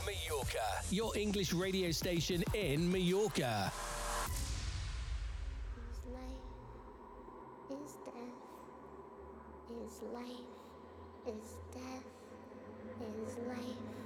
Mallorca, your English radio station in Mallorca. Is life, is death, is life, is death, is life.